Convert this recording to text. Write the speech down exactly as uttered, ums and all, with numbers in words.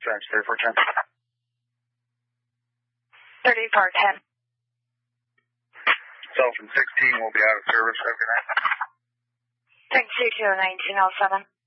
dispatch, thirty-four ten. thirty-four ten. Dolphin sixteen will be out of service. Have a good night. Thanks, you too, nineteen oh seven.